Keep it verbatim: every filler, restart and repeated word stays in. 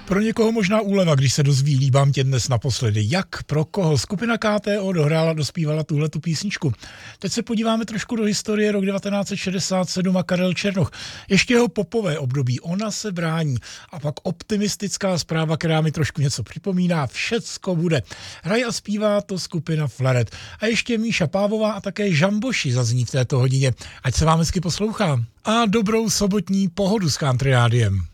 Pro někoho možná úleva, když se dozví Líbám tě dnes naposledy. Jak, pro koho? Skupina K T O dohrála, dospívala tuhletu písničku. Teď se podíváme trošku do historie, rok devatenáct set šedesát sedm a Karel Černoch. Ještě jeho popové období, Ona se brání. A pak optimistická zpráva, která mi trošku něco připomíná, všecko bude. Hraje a zpívá to skupina Flaret. A ještě Míša Pávová a také Žamboši zazní v této hodině. Ať se vám hezky poslouchá. A dobrou sobotní pohodu s Country Rádiem.